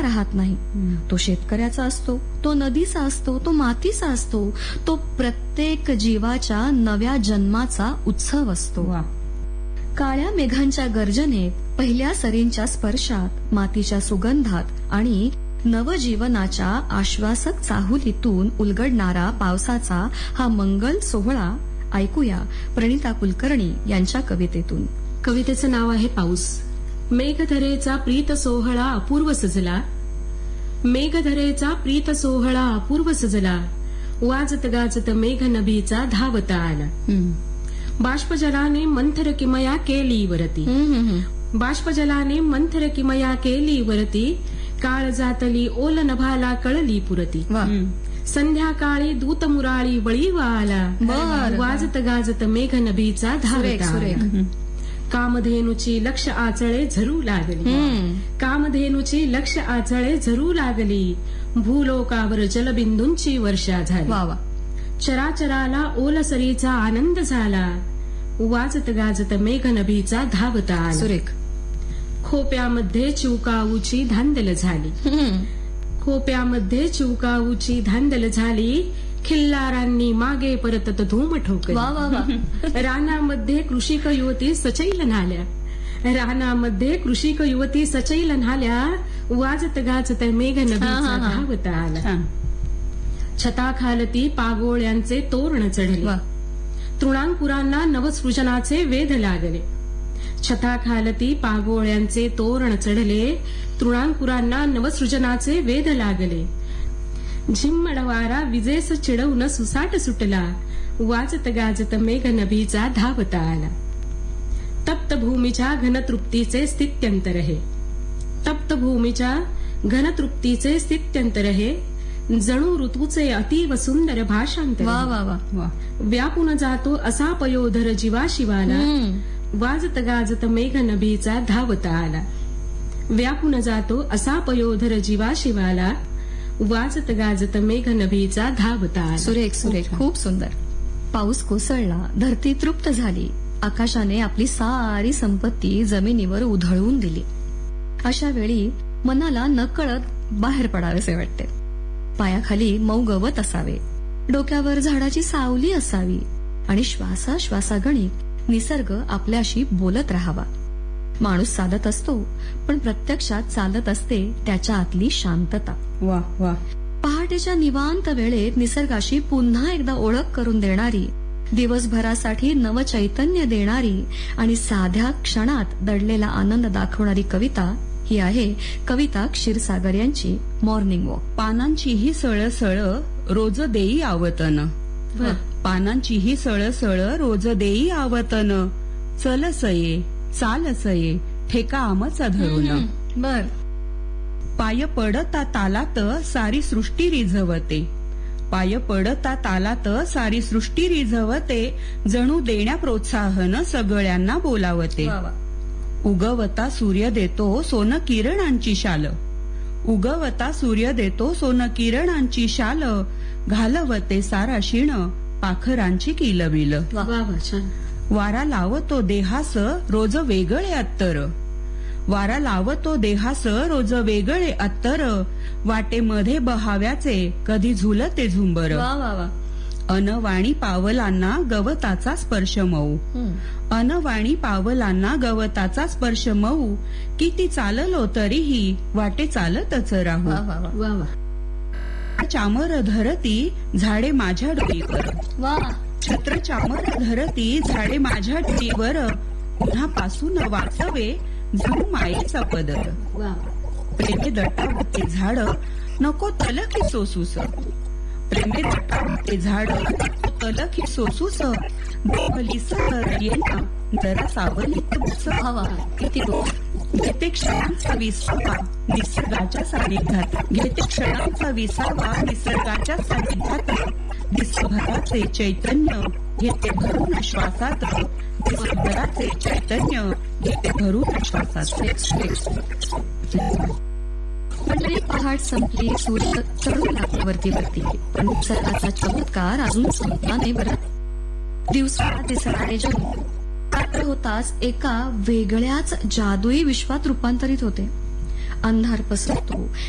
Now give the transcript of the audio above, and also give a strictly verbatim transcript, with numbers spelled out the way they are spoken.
राहत नाही. तो शेतकऱ्याचा असतो, तो नदीचा असतो, तो मातीचा असतो, तो प्रत्येक जीवाच्या नव्या जन्माचा उत्सव असतो. काळ्या मेघांच्या गर्जनेत, पहिल्या सरींच्या स्पर्शात, मातीच्या सुगंधात आणि नवजीवनाच्या आश्वासक चाहुलीतून उलगडणारा पावसाचा हा मंगल सोहळा ऐकूया प्रणिता कुलकर्णी यांच्या कवितेतून. कवितेचं नाव आहे पाऊस. मेघधरेचा प्रीत सोहळा अपूर्व सजला, मेघधरेचा प्रीत सोहळा अपूर्व सजला, वाजत गाजत मेघ नभीचा धावता आला. बाष्पजलाने मंथर किमया केली वरती, बाष्पजलाने मंथर किमया केली वरती, काळ जातली ओल नभाला कळली पुरती. संध्याकाळी दूत मुराळी वळीवा आला, वाजत गाजत मेघ नभीचा धावता आला. कामधेनुची लक्ष आचळे झरू लागली, कामधेनुची लक्ष आचळे झरू लागली, भूलोकावर जलबिंदूंची वर्षा झाली. चराचराला ओलसरीचा आनंद झाला, वाजत गाजत मेघ नभीचा धावता आला. सुरेख. खोप्यामध्ये चिवकाऊची धांदल झाली, खोप्यामध्ये चिवकाऊची धांदल झाली, खिल्लारांनी मागे परतत धूम ठोकली. रानामध्ये कृषिक युवती सचैल न्हाल्या, रानामध्ये कृषिक युवती सचैल न्हाल्या, वाजत गाजत मेघ नभीचा धावता आला. छताखालती पागोळ्यांचे तोरण चढले, तृणांकुरांना नवसृजनाचे वेध लागले. छताखालती पागोळ्यांचे तोरण चढले, तृणांकुरांना नवसृजनाचे वेध लागले. झिम्मडवारा विजेस चिडवून सुसाट सुटला, वाजत गाजत मेघ नभीचा धावता आला. तप्त भूमीच्या घनतृप्तीचे स्थित्यंतर हे, तप्त भूमीच्या घनतृप्तीचे स्थित्यंतर हे, जणू ऋतूचे अतीव सुंदर भाषांतर. वा वा वा. व्यापून जातो असा पयोधर जीवा शिवाला, वाजत गाजत मेघ नभीचा धावता आला. व्यापून जातो असा पयोधर जीवा शिवाला, वाजत गाजत मेघ नभीचा धावता आला. सुरेख सुरेख, खूप सुंदर. पाऊस कोसळला, धरती तृप्त झाली, आकाशाने आपली सारी संपत्ती जमिनीवर उधळून दिली. अशा वेळी मनाला नकळत बाहेर पडावेसे वाटते. पायाखाली मऊ गवत असावे, डोक्यावर झाडाची सावली असावी आणि श्वासाश्वासागणिक निसर्ग आपल्याशी बोलत राहावा. माणूस चालत असतो, पण प्रत्यक्षात चालत असते त्याच्या आतली शांतता. वा वा. पहाटेच्या निवांत वेळेत निसर्गाशी पुन्हा एकदा ओळख करून देणारी, दिवसभरासाठी नवचैतन्य देणारी आणि साध्या क्षणात दडलेला आनंद दाखवणारी कविता ही आहे कविता क्षीरसागर यांची मॉर्निंग वॉक. पानांची ही सळसळ रोज देई आवतन, पानांची सळसळ रोज देई आवतन, चलसये चालसये ठेका आमचा धरून. बर. पाय पडता तालात सारी सृष्टी रिझवते, पाय पडता तालात सारी सृष्टी रिझवते, जणू देण्या प्रोत्साहन सगळ्यांना बोलावते. उगवता सूर्य देतो सोन किरणांची शाल, उगवता सूर्य देतो सोन किरणांची शाल, घालवते सारा शिण पाखरांची किलबिल. वारा लावतो देहास रोज वेगळे अत्तर, वारा लावतो देहास रोज वेगळे अत्तर, वाटेमध्ये बहाव्याचे कधी झुलते झुंबर. अनवाणी पावलांना गवताचा स्पर्श मऊ, अनवाणी पावलांना गवताचा स्पर्श मऊ, किती चाललो तरीही वाटे चालतच राहू. चामर धरती झाडे माझ्या डोईवर, छत्र चामर धरती झाडे माझ्या डोईवर, उन्हापासून वाचवे जणू मायेचा पदर. प्रेमे दटावते झाड नको तलखी सोसूस, प्रेमे दटावते झाड तलखी सोसूस, देवली सर येना जरा सावलीत बस. किती घेते क्षणांचा विसावा निसर्गाच्या सानिध्यात, घेते क्षणांचा विसावा निसर्गाच्या सानिध्यात, दिसभराचे चैतन्य घेते भरून श्वासात, दिसभराचे चैतन्य घेते भरून श्वासात. मंडळी, पहाट संपली, सूर्य चढू लागला वरती वरती, पण निसर्गाचा चमत्कार अजून संपला नाही. बरं, दिवसा दिसणारे जग रात्र होताच एका वेगळ्याच जादुई विश्वात रूपांतरित होते. अंधार पसरतो,